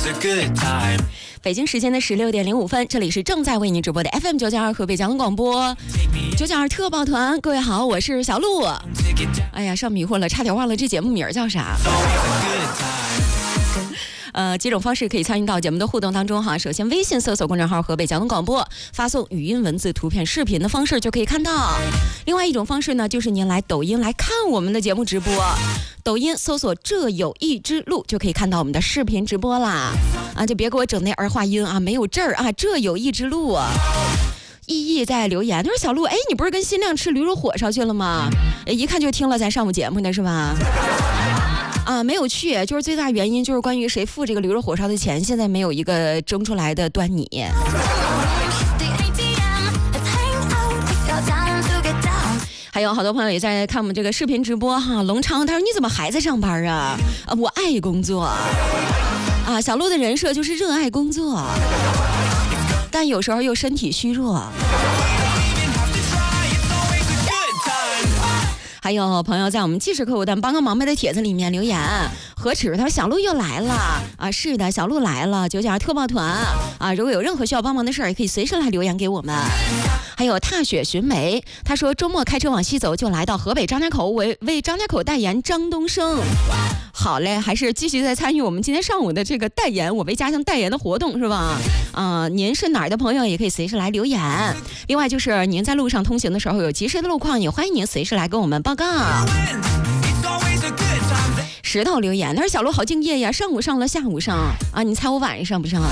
北京时间的16:05，这里是正在为您直播的 FM992河北交通广播992特报团。各位好，我是小鹿。哎呀，上迷糊了，差点忘了这节目名叫啥。几种方式可以参与到节目的互动当中哈。首先，微信搜索公众号河北交通广播，发送语音、文字、图片、视频的方式就可以看到。另外一种方式呢，就是您来抖音来看我们的节目直播。抖音搜索这有一只鹿就可以看到我们的视频直播啦。就别给我整那儿化音啊，没有这儿啊，这有一只鹿啊。意义在留言，他说小鹿，你不是跟新亮吃驴肉火烧去了吗？一看就听了咱上午节目的是吧？没有去，就是最大原因就是关于谁付这个驴肉火烧的钱，现在没有一个蒸出来的端倪。还有好多朋友也在看我们这个视频直播哈。龙昌他说你怎么还在上班啊？我爱工作啊。小鹿的人设就是热爱工作，但有时候又身体虚弱。还有朋友在我们即时客户端帮个忙呗的帖子里面留言，何止他说小鹿又来了啊！是的，小鹿来了，992特报团啊！如果有任何需要帮忙的事儿，也可以随时来留言给我们。还有踏雪寻梅，他说周末开车往西走，就来到河北张家口，为张家口代言张东升。好嘞，还是继续在参与我们今天上午的这个代言，我为家乡代言的活动是吧？您是哪儿的朋友，也可以随时来留言。另外就是您在路上通行的时候有及时的路况，也欢迎您随时来跟我们报告。石头留言，他说小鹿好敬业呀，上午上了，下午上啊，你猜我晚上上不上？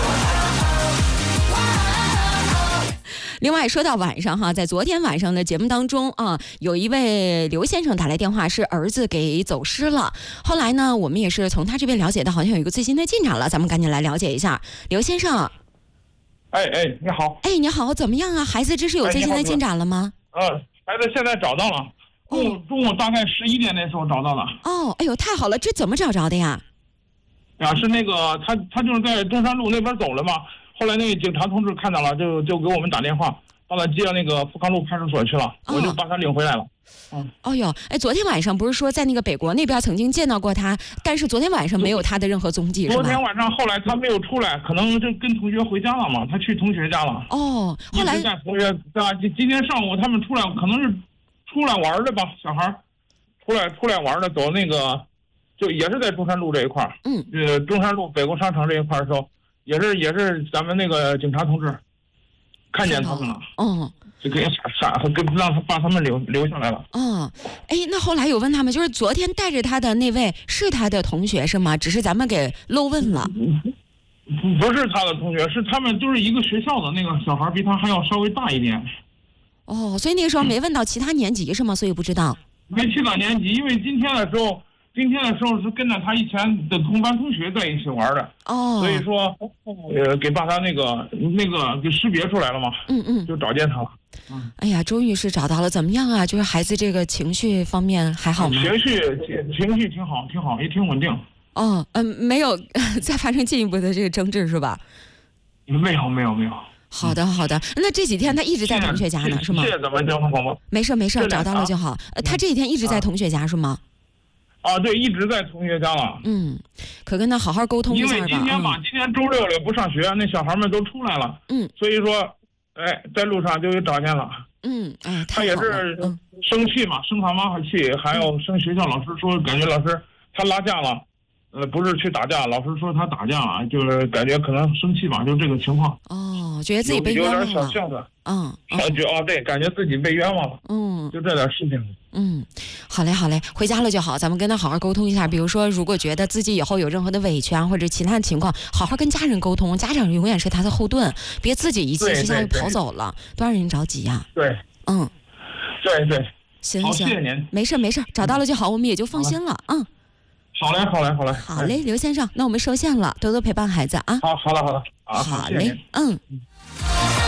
另外说到晚上哈，在昨天晚上的节目当中有一位刘先生打来电话，是儿子给走失了。后来呢，我们也是从他这边了解到，好像有一个最新的进展了，咱们赶紧来了解一下。刘先生， 你好。 你好，怎么样啊？孩子这是有最新的进展了吗？ 孩子现在找到了，中午大概11点那时候找到了。 哎呦，太好了，这怎么找着的呀？ 是那个他就是在中山路那边走了嘛。后来那个警察同志看到了，就给我们打电话，把他接到那个富康路派出所去了，我就把他领回来了。 昨天晚上不是说在那个北国那边曾经见到过他，但是昨天晚上没有他的任何踪迹，是吧？ 昨天晚上后来他没有出来，可能就跟同学回家了嘛，他去同学家了。 后来在同学家，今天上午他们出来，可能是出来玩的吧，小孩出来玩的，走那个就也是在中山路这一块中山路北国商场这一块的时候。也是咱们那个警察同志看见他们了，就给让他把他们留下来了。 那后来有问他们，就是昨天带着他的那位是他的同学是吗？只是咱们给漏问了。 不是他的同学，是他们就是一个学校的那个小孩，比他还要稍微大一点。 所以那个时候没问到其他年级是吗？所以不知道。 没去到年级，因为今天的时候是跟着他以前的同班同学在一起玩的，所以说给把他那个给识别出来了嘛，就找见他了。 哎呀，终于是找到了，怎么样啊？就是孩子这个情绪方面还好吗？ 情绪挺好，也挺稳定。 没有再发生进一步的这个争执是吧？ 没有。 好的，那这几天他一直在同学家呢，是吗？ 谢谢咱们交通广播。 没事，找到了就好。他这几天一直在同学家是吗？ 对，一直在同学家了。 可跟他好好沟通一下吧。 因为今天周六了，不上学，那小孩们都出来了。所以说，在路上就有找见了。 他也是生气嘛，生他妈气，还要生学校老师说，感觉老师他拉架了。不是去打架，老师说他打架了，就是感觉可能生气吧，就这个情况。 觉得自己被冤枉了。 有点小性子。对，感觉自己被冤枉了。就这点事情。 好嘞，回家了就好，咱们跟他好好沟通一下。比如说，如果觉得自己以后有任何的委屈或者其他的情况，好好跟家人沟通，家长永远是他的后盾，别自己一气之下就跑走了，多让人着急呀。 对。对。 行， 谢谢您。 没事，找到了就好，我们也就放心了。 好嘞。 好嘞，刘先生，那我们收线了，多多陪伴孩子啊。 好了。 好嘞，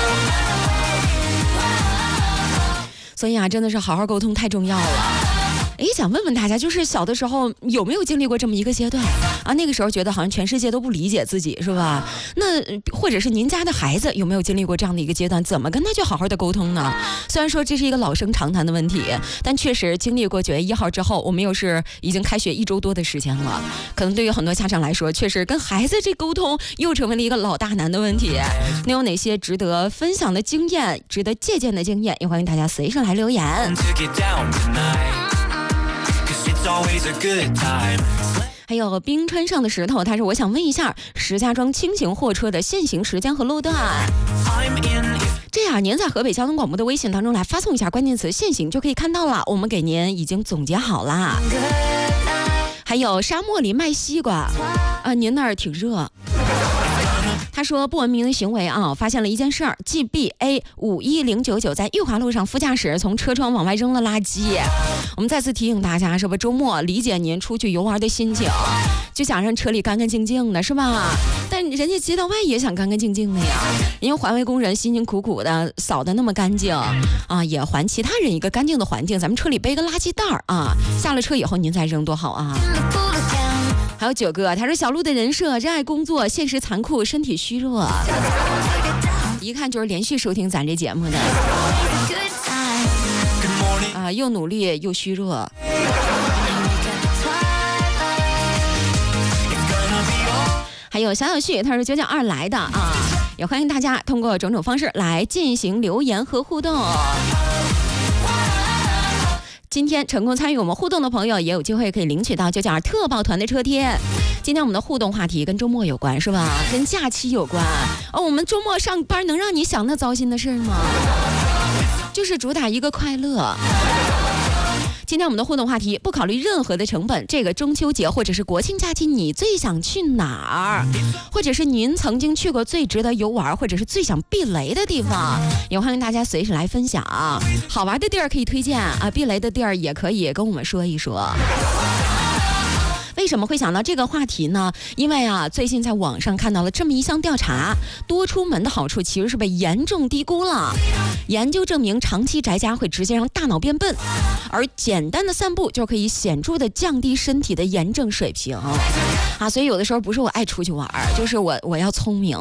所以真的是好好沟通太重要了。 想问问大家，就是小的时候有没有经历过这么一个阶段啊？那个时候觉得好像全世界都不理解自己，是吧？那或者是您家的孩子有没有经历过这样的一个阶段？怎么跟他去好好的沟通呢？虽然说这是一个老生常谈的问题，但确实经历过9月1号之后，我们又是已经开学1周多的时间了，可能对于很多家长来说，确实跟孩子这沟通又成为了一个老大难的问题。那有哪些值得分享的经验，值得借鉴的经验，也欢迎大家随时来留言。还有冰川上的石头，他说我想问一下石家庄轻型货车的限行时间和路段。这样您在河北交通广播的微信当中来发送一下关键词限行就可以看到了，我们给您已经总结好了。还有沙漠里卖西瓜啊，您那儿挺热。他说不文明的行为啊，发现了一件事儿 ，GBA51099 在裕华路上副驾驶从车窗往外扔了垃圾。我们再次提醒大家，是吧？周末理解您出去游玩的心情，就想让车里干干净净的，是吧？但人家街道外也想干干净净的呀，因为环卫工人辛辛苦苦的扫得那么干净啊，也还其他人一个干净的环境。咱们车里背个垃圾袋啊，下了车以后您再扔多好啊。还有9哥，他说小鹿的人设热爱工作，现实残酷，身体虚弱，一看就是连续收听咱这节目的啊，又努力又虚弱。还有小小旭，他说992来的啊，也欢迎大家通过种种方式来进行留言和互动。今天成功参与我们互动的朋友也有机会可以领取到992特报团的车贴。今天我们的互动话题跟周末有关，是吧？跟假期有关哦。我们周末上班能让你想那糟心的事吗？就是主打一个快乐。今天我们的互动话题，不考虑任何的成本，这个中秋节或者是国庆假期，你最想去哪儿？或者是您曾经去过最值得游玩，或者是最想避雷的地方，也欢迎大家随时来分享。好玩的地儿可以推荐啊，避雷的地儿也可以跟我们说一说。为什么会想到这个话题呢？因为啊，最近在网上看到了这么一项调查，多出门的好处其实是被严重低估了。研究证明，长期宅家会直接让大脑变笨，而简单的散步就可以显著的降低身体的炎症水平啊。所以有的时候不是我爱出去玩，就是我要聪明。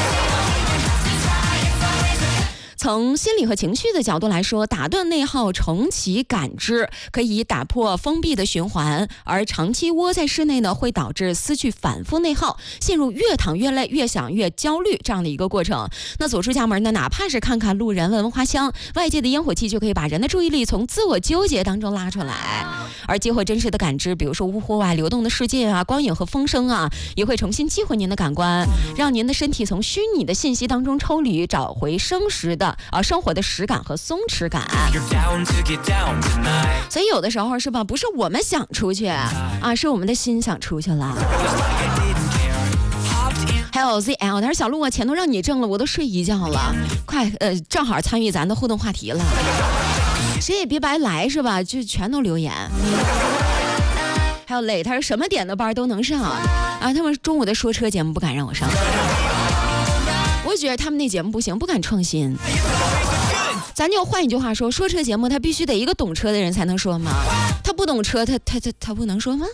从心理和情绪的角度来说，打断内耗，重启感知，可以打破封闭的循环，而长期窝在室内呢，会导致思绪反复内耗，陷入越躺越累，越想越焦虑这样的一个过程。那走出家门呢，哪怕是看看路人，闻闻花香，外界的烟火气就可以把人的注意力从自我纠结当中拉出来，而结合真实的感知，比如说户外流动的世界啊，光影和风声啊，也会重新激活您的感官，让您的身体从虚拟的信息当中抽离，找回生活的实感和松弛感。所以有的时候是吧，不是我们想出去啊，是我们的心想出去了。还有 ZL， 他说小鹿啊，钱都让你挣了，我都睡一觉了，快正好参与咱的互动话题了，谁也别白来是吧，就全都留言。还有磊，他说什么点的班都能上啊，他们中午的说车节目不敢让我上，我觉得他们那节目不行，不敢创新。咱就换一句话说，说车节目他必须得一个懂车的人才能说吗？他不懂车，他不能说吗？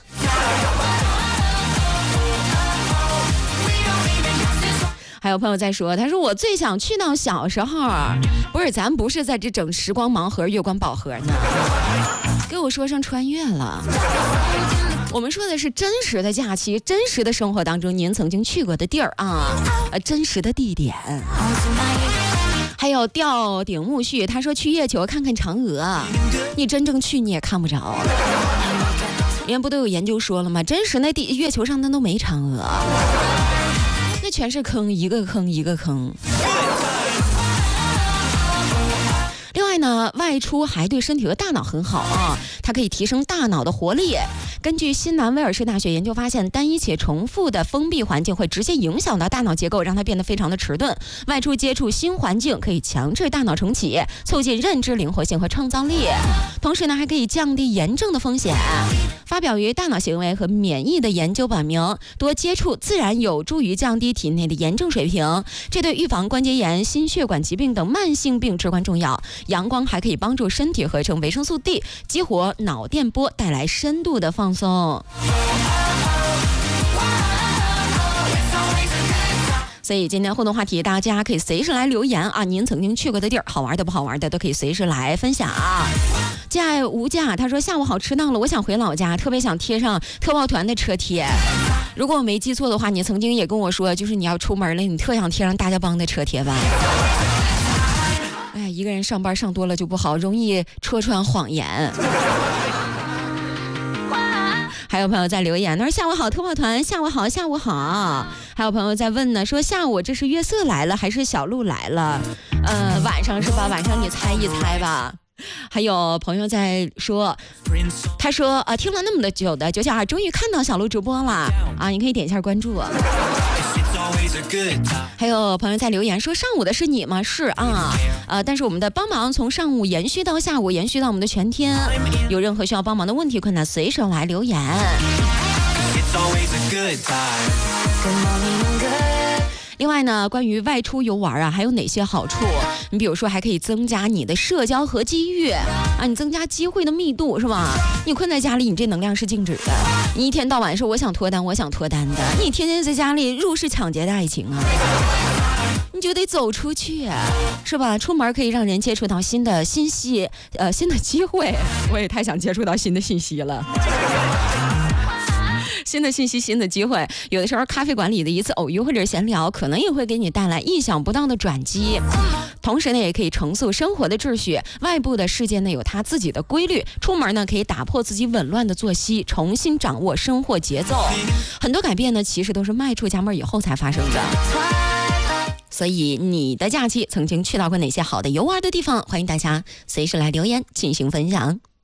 还有朋友在说，他说我最想去到小时候，不是，咱不是在这整时光盲盒、月光宝盒呢，给我说成穿越了。我们说的是真实的假期，真实的生活当中您曾经去过的地儿啊，真实的地点。还有吊顶木絮，他说去月球看看嫦娥，你真正去你也看不着，因为不都有研究说了吗？真实的月球上那都没嫦娥，那全是坑，一个坑一个坑。另外呢，外出还对身体和大脑很好啊，它可以提升大脑的活力。 根据新南威尔士大学研究发现，单一且重复的封闭环境会直接影响到大脑结构，让它变得非常的迟钝。外出接触新环境可以强制大脑重启，促进认知灵活性和创造力，同时呢还可以降低炎症的风险。发表于大脑行为和免疫的研究表明，多接触自然有助于降低体内的炎症水平，这对预防关节炎、心血管疾病等慢性病至关重要。阳光还可以帮助身体合成维生素 D， 激活脑电波，带来深度的放松。所以今天互动话题，大家可以随时来留言啊！您曾经去过的地儿，好玩的不好玩的都可以随时来分享。挚爱无价，他说下午好迟到了，我想回老家，特别想贴上特报团的车贴。如果我没记错的话，你曾经也跟我说，就是你要出门了，你特想贴上大家帮的车贴吧？哎，一个人上班上多了就不好，容易戳穿谎言。还有朋友在留言，他说下午好特报团，下午好，下午好。还有朋友在问呢，说下午这是月色来了还是小鹿来了？晚上是吧？晚上你猜一猜吧。还有朋友在说，他说听了那么久的九九二，终于看到小鹿直播了啊！你可以点一下关注。还有朋友在留言说，上午的是你吗？是啊，但是我们的帮忙从上午延续到下午，延续到我们的全天。有任何需要帮忙的问题困难，随时来留言。另外呢，关于外出游玩啊，还有哪些好处？你比如说，还可以增加你的社交和机遇啊，你增加机会的密度，是吧？你困在家里，你这能量是静止的。你一天到晚说我想脱单，我想脱单的，你天天在家里入室抢劫的爱情啊，你就得走出去，是吧？出门可以让人接触到新的信息，新的机会。我也太想接触到新的信息了。新的信息，新的机会，有的时候咖啡馆里的一次偶遇或者闲聊，可能也会给你带来意想不到的转机。同时呢，也可以重塑生活的秩序。外部的世界呢有它自己的规律，出门呢可以打破自己紊乱的作息，重新掌握生活节奏。很多改变呢，其实都是迈出家门以后才发生的。所以你的假期曾经去到过哪些好的游玩的地方？欢迎大家随时来留言进行分享。